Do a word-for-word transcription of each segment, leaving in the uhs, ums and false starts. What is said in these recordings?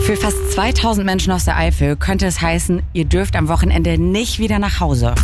Für fast zweitausend Menschen aus der Eifel könnte es heißen, ihr dürft am Wochenende nicht wieder nach Hause.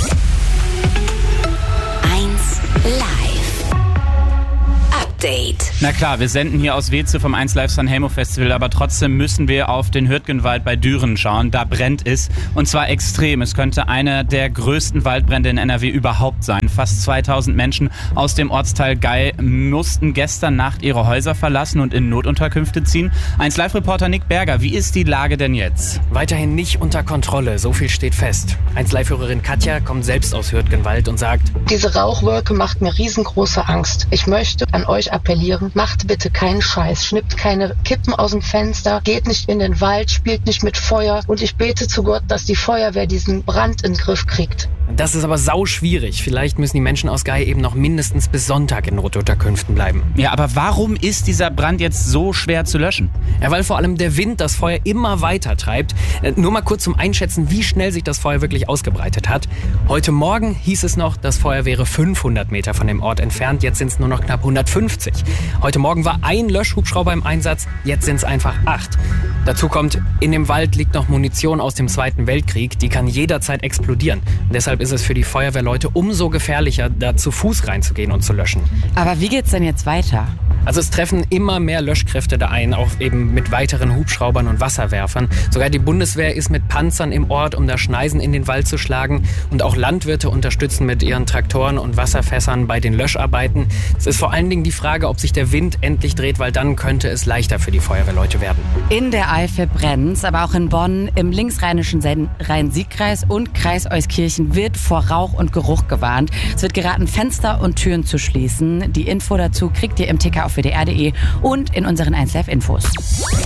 eins Live Update. Na klar, wir senden hier aus Weze vom eins Live Sanremo Festival, aber trotzdem müssen wir auf den Hürtgenwald bei Düren schauen. Da brennt es, und zwar extrem. Es könnte einer der größten Waldbrände in N R W überhaupt sein. Fast zweitausend Menschen aus dem Ortsteil Gei mussten gestern Nacht ihre Häuser verlassen und in Notunterkünfte ziehen. eins Live Reporter Nick Berger, wie ist die Lage denn jetzt? Weiterhin nicht unter Kontrolle, so viel steht fest. eins Live Hörerin Katja kommt selbst aus Hürtgenwald und sagt: Diese Rauchwolke macht mir riesengroße Angst. Ich möchte an euch appellieren, macht bitte keinen Scheiß, schnippt keine Kippen aus dem Fenster, geht nicht in den Wald, spielt nicht mit Feuer, und ich bete zu Gott, dass die Feuerwehr diesen Brand in den Griff kriegt. Das ist aber sau schwierig. Vielleicht müssen die Menschen aus Gei eben noch mindestens bis Sonntag in Notunterkünften bleiben. Ja, aber warum ist dieser Brand jetzt so schwer zu löschen? Ja, weil vor allem der Wind das Feuer immer weiter treibt. Nur mal kurz zum Einschätzen, wie schnell sich das Feuer wirklich ausgebreitet hat. Heute Morgen hieß es noch, das Feuer wäre fünfhundert Meter von dem Ort entfernt. Jetzt sind es nur noch knapp hundertfünfzig. Heute Morgen war ein Löschhubschrauber im Einsatz. Jetzt sind es einfach acht. Dazu kommt, in dem Wald liegt noch Munition aus dem Zweiten Weltkrieg. Die kann jederzeit explodieren. Und deshalb ist es für die Feuerwehrleute umso gefährlicher, da zu Fuß reinzugehen und zu löschen. Aber wie geht's denn jetzt weiter? Also es treffen immer mehr Löschkräfte da ein, auch eben mit weiteren Hubschraubern und Wasserwerfern. Sogar die Bundeswehr ist mit Panzern im Ort, um da Schneisen in den Wald zu schlagen. Und auch Landwirte unterstützen mit ihren Traktoren und Wasserfässern bei den Löscharbeiten. Es ist vor allen Dingen die Frage, ob sich der Wind endlich dreht, weil dann könnte es leichter für die Feuerwehrleute werden. In der Eifel brennt's, aber auch in Bonn, im linksrheinischen Rhein-Sieg-Kreis und Kreis Euskirchen wird vor Rauch und Geruch gewarnt. Es wird geraten, Fenster und Türen zu schließen. Die Info dazu kriegt ihr im Ticker auf w d r punkt d e und in unseren eins Live Infos.